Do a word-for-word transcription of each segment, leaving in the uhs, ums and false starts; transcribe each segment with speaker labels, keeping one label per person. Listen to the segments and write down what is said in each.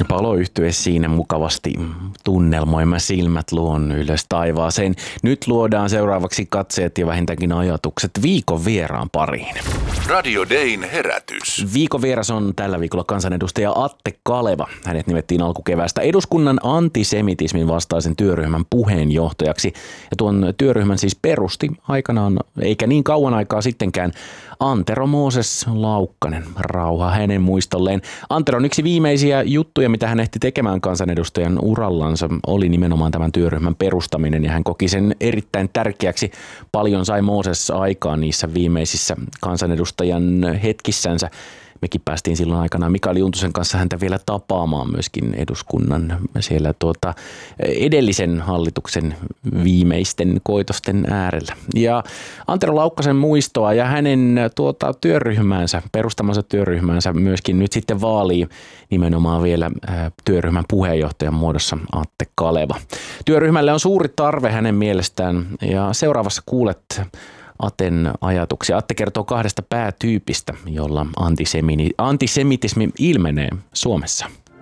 Speaker 1: Paloyhtye siinä mukavasti tunnelmoimme silmät luon ylös taivaaseen. Nyt luodaan seuraavaksi katseet ja vähintäänkin ajatukset viikon vieraan pariin.
Speaker 2: Radio Dayn herätys.
Speaker 1: Viikon vieras on tällä viikolla kansanedustaja Atte Kaleva. Hänet nimettiin alkukeväästä eduskunnan antisemitismin vastaisen työryhmän puheenjohtajaksi. Ja tuon työryhmän siis perusti aikanaan, eikä niin kauan aikaa sittenkään, Antero Mooses Laukkanen. Rauha hänen muistolleen. Antero on yksi viimeisiä juttuja, mitä hän ehti tekemään kansanedustajan urallansa, oli nimenomaan tämän työryhmän perustaminen, ja hän koki sen erittäin tärkeäksi. Paljon sai Mooses aikaan niissä viimeisissä kansanedustajan hetkissänsä. Mekin päästiin silloin aikanaan Mikael Juntusen kanssa häntä vielä tapaamaan myöskin eduskunnan siellä tuota edellisen hallituksen viimeisten koitosten äärellä. Ja Antero Laukkasen muistoa ja hänen tuota työryhmäänsä, perustamansa työryhmäänsä myöskin nyt sitten vaalii nimenomaan vielä työryhmän puheenjohtajan muodossa Atte Kaleva. Työryhmälle on suuri tarve hänen mielestään, ja seuraavassa kuulet Aten ajatuksia. Atte kertoo kahdesta päätyypistä, jolla antisemitismi ilmenee Suomessa.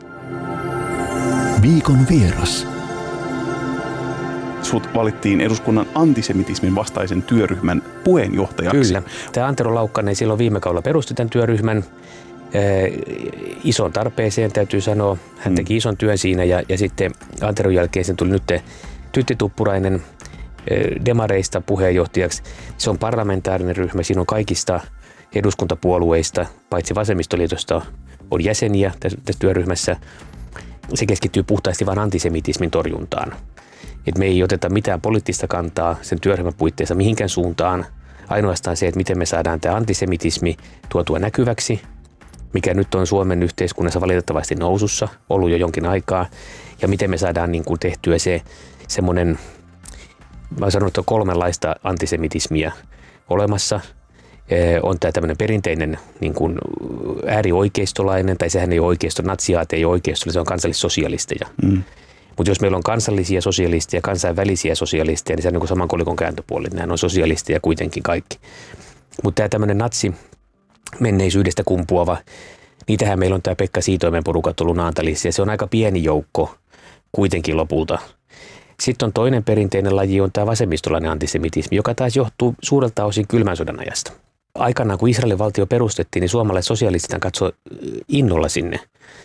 Speaker 3: Viikon vieras. Sut valittiin eduskunnan antisemitismin vastaisen työryhmän puheenjohtajaksi.
Speaker 4: Kyllä. Tämä Antero Laukkanen silloin viime kaudella perusti tämän työryhmän. Eh, ison tarpeeseen täytyy sanoa. Hän teki ison työn siinä, ja, ja sitten Anteron jälkeen sen tuli nyt Tytti Tuppurainen demareista puheenjohtajaksi. Se on parlamentaarinen ryhmä. Siinä on kaikista eduskuntapuolueista, paitsi vasemmistoliitosta, on jäseniä tässä, tässä työryhmässä. Se keskittyy puhtaasti vain antisemitismin torjuntaan. Et me ei oteta mitään poliittista kantaa sen työryhmän puitteissa mihinkään suuntaan. Ainoastaan se, että miten me saadaan tämä antisemitismi tuotua näkyväksi, mikä nyt on Suomen yhteiskunnassa valitettavasti nousussa, ollut jo jonkin aikaa, ja miten me saadaan niin kuin tehtyä se semmoinen, mä sanon, että on kolmenlaista antisemitismiä olemassa. On tämä tämmöinen perinteinen niin kuin äärioikeistolainen, tai sehän ei ole oikeisto, natsiaat ei ole oikeisto, se on kansallissosialisteja. Mm. Mutta jos meillä on kansallisia sosialisteja, kansainvälisiä sosialisteja, niin se on niin kuin saman kolikon kääntöpuoli. Nämä on sosialisteja kuitenkin kaikki. Mutta tämä tämmöinen natsi menneisyydestä kumpuava, niitähän meillä on tämä Pekka Siitoimen porukat ollut Naantalissa, ja se on aika pieni joukko kuitenkin lopulta. Sitten on toinen perinteinen laji, on tämä vasemmistolainen antisemitismi, joka taas johtuu suurelta osin kylmän sodan ajasta. Aikanaan, kun Israelin valtio perustettiin, niin suomalaiset sosialistit katsoi innolla sinne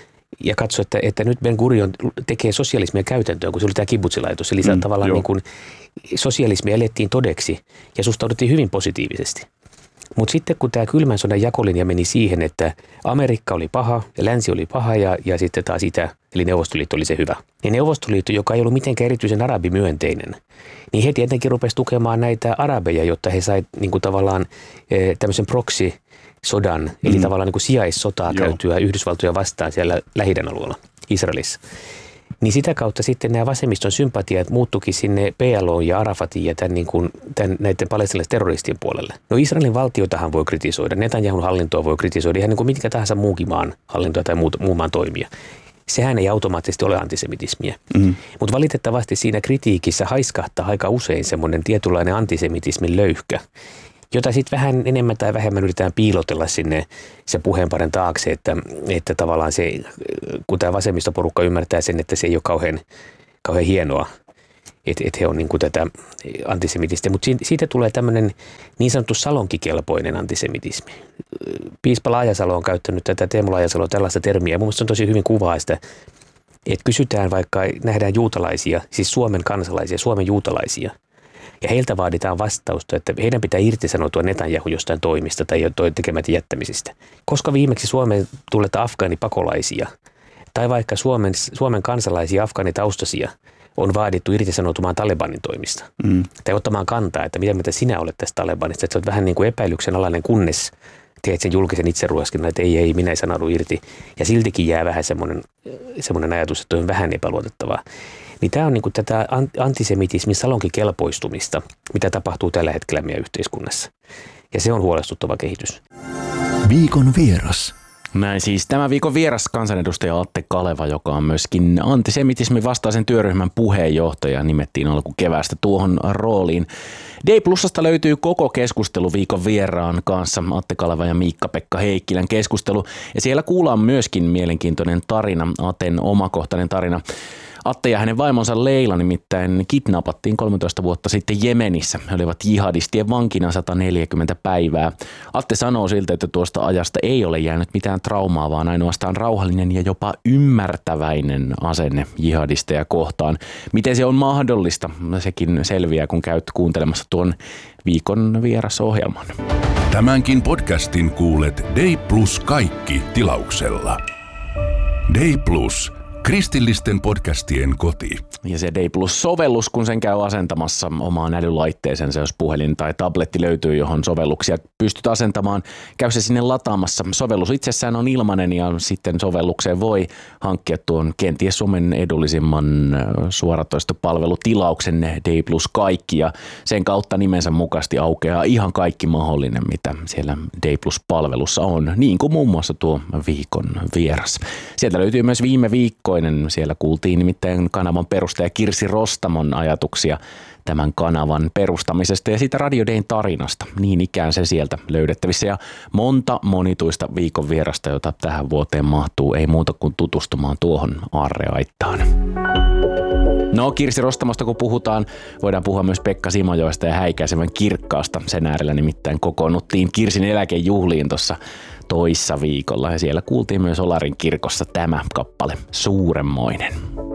Speaker 4: ja katsoi, että, että nyt Ben Gurion tekee sosialismia käytäntöön, kun se oli tämä kibbutzilaitos. Eli mm, tavallaan niin kuin sosialismia elettiin todeksi ja suhtauduttiin hyvin positiivisesti. Mutta sitten kun tämä kylmän sodan jakolinja meni siihen, että Amerikka oli paha ja länsi oli paha ja, ja sitten taas Itä, eli Neuvostoliitto oli se hyvä. Niin Neuvostoliitto, joka ei ollut mitenkään erityisen arabimyönteinen, niin he tietenkin rupesi tukemaan näitä arabeja, jotta he sai niin kuin tavallaan e, tämmöisen proxy-sodan, mm. eli tavallaan niin kuin sijaissotaa Joo. käytyä Yhdysvaltoja vastaan siellä Lähi-idän alueella, Israelissa. Niin sitä kautta sitten nämä vasemmiston sympatiat muuttuikin sinne P L O ja Arafatin ja tämän, niin kuin, tämän, näiden palestiinalaisten terroristien puolelle. No Israelin valtiotahan voi kritisoida, Netanyahun hallintoa voi kritisoida, ihan niin kuin mitkä tahansa muukin maan hallintoa tai muut, muun maan toimia. Sehän ei automaattisesti ole antisemitismiä. Mm-hmm. Mutta valitettavasti siinä kritiikissä haiskahtaa aika usein semmoinen tietynlainen antisemitismin löyhkä, jota sitten vähän enemmän tai vähemmän yritetään piilotella sinne se puheenparen taakse, että, että tavallaan se, kun tämä vasemmistoporukka ymmärtää sen, että se ei ole kauhean, kauhean hienoa, että, että he on niin kuin tätä antisemitistä. Mutta siitä tulee tämmöinen niin sanottu salonkikelpoinen antisemitismi. Piispa Laajasalo on käyttänyt tätä, Teemu Laajasalo, tällaista termiä. Mun mielestä se on tosi hyvin kuvaa sitä, että kysytään vaikka, nähdään juutalaisia, siis Suomen kansalaisia, Suomen juutalaisia, ja heiltä vaaditaan vastausta, että heidän pitää irtisanoutua Netanyahu jostain toimista tai tekemät jättämisistä. Koska viimeksi Suomeen tulleita afgaanipakolaisia tai vaikka Suomen, Suomen kansalaisia afgaanitaustaisia on vaadittu irtisanoutumaan Talebanin toimista. Mm. Tai ottamaan kantaa, että mitä mieltä sinä olet tästä Talebanista. Että se on vähän niin kuin epäilyksen alainen, kunnes teet sen julkisen itseruoskinnan, että ei, ei, minä ei sanoudu irti. Ja siltikin jää vähän semmoinen, semmoinen ajatus, että on vähän epäluotettavaa. Niin tämä on niin kuin tätä antisemitismin salonkikelpoistumista, mitä tapahtuu tällä hetkellä meidän yhteiskunnassa. Ja se on huolestuttava kehitys.
Speaker 3: Viikon vieras.
Speaker 1: Näin siis tämä viikon vieras kansanedustaja Atte Kaleva, joka on myöskin antisemitismin vastaisen työryhmän puheenjohtaja, nimettiin alkukeväästä tuohon rooliin. D Plusasta löytyy koko keskustelu viikon vieraan kanssa, Atte Kaleva ja Miikka-Pekka Heikkilän keskustelu. Ja siellä kuullaan myöskin mielenkiintoinen tarina, Aten omakohtainen tarina. Atte ja hänen vaimonsa Leila nimittäin kidnappattiin kolmetoista vuotta sitten Jemenissä. He olivat jihadistien vankina sata neljäkymmentä päivää. Atte sanoo siltä, että tuosta ajasta ei ole jäänyt mitään traumaa, vaan ainoastaan rauhallinen ja jopa ymmärtäväinen asenne jihadisteja kohtaan. Miten se on mahdollista? Sekin selviää, kun käyt kuuntelemassa tuon viikon vierasohjelman.
Speaker 2: Tämänkin podcastin kuulet Day Plus kaikki tilauksella. Day Plus. Kristillisten podcastien koti.
Speaker 1: Ja se D Plus-sovellus, kun sen käy asentamassa omaan älylaitteeseensa, jos puhelin tai tabletti löytyy, johon sovelluksia pystyt asentamaan, käy se sinne lataamassa. Sovellus itsessään on ilmainen ja sitten sovellukseen voi hankkia tuon kenties Suomen edullisimman suoratoistopalvelutilauksen D Plus kaikki. Ja sen kautta nimensä mukaisesti aukeaa ihan kaikki mahdollinen, mitä siellä D Plus-palvelussa on, niin kuin muun muassa tuo viikon vieras. Sieltä löytyy myös viime viikko. Siellä kuultiin nimittäin kanavan perustaja Kirsi Rostamon ajatuksia tämän kanavan perustamisesta ja siitä Radio Dayn tarinasta. Niin ikään se sieltä löydettävissä ja monta monituista viikon vierasta, jota tähän vuoteen mahtuu, ei muuta kuin tutustumaan tuohon aarreaittaan. No Kirsi Rostamosta kun puhutaan, voidaan puhua myös Pekka Simojoesta ja Häikäisevän Kirkkaasta. Sen äärellä nimittäin kokoonnuttiin Kirsin eläkejuhliin tuossa toissa viikolla ja siellä kuultiin myös Olarin kirkossa tämä kappale Suuremmoinen.